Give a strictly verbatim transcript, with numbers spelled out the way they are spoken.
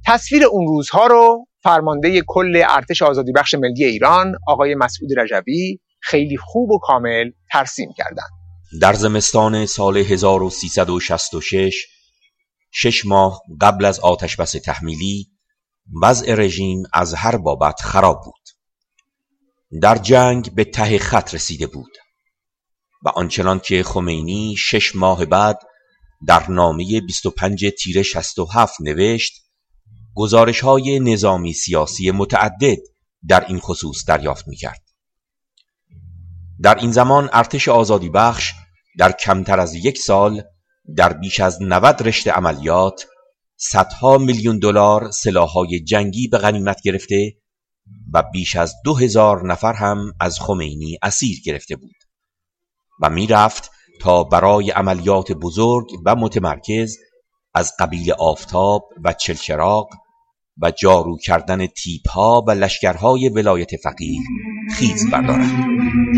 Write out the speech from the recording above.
تصویر اون روزها رو فرمانده کل ارتش آزادی بخش ملی ایران آقای مسعود رجوی خیلی خوب و کامل ترسیم کردند. در زمستان سال هزار و سیصد و شصت و شش، شش ماه قبل از آتشبس تحمیلی، وضع رژیم از هر بابت خراب بود. در جنگ به ته خط رسیده بود و آنچنان که خمینی شش ماه بعد در نامه بیست و پنج تیر شصت و هفت نوشت، گزارش‌های نظامی سیاسی متعدد در این خصوص دریافت می‌کرد. در این زمان ارتش آزادی بخش در کمتر از یک سال در بیش از نود رشته عملیات صدها میلیون دلار سلاح‌های جنگی به غنیمت گرفته و بیش از دو هزار نفر هم از خمینی اسیر گرفته بود و می‌رفت تا برای عملیات بزرگ و متمرکز از قبیل آفتاب و چلچراغ و جارو کردن تیپ‌ها و لشکرهای ولایت فقیه خیز بردارد.